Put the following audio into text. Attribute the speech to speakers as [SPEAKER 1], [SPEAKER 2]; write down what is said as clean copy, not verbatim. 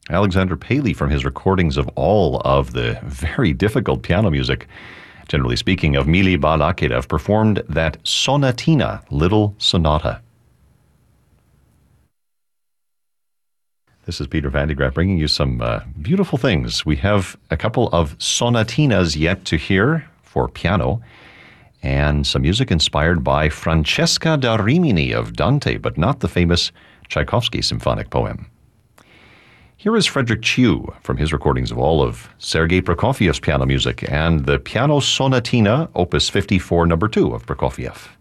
[SPEAKER 1] Alexander Paley, from his recordings of all of the very difficult piano music, generally speaking, of Mili Balakirev, performed that Sonatina, Little Sonata. This is Peter Van de Graaff bringing you some beautiful things. We have a couple of sonatinas yet to hear for piano, and some music inspired by Francesca da Rimini of Dante, but not the famous Tchaikovsky symphonic poem. Here is Frederick Chiu from his recordings of all of Sergei Prokofiev's piano music and the Piano Sonatina, Opus 54, No. 2 of Prokofiev.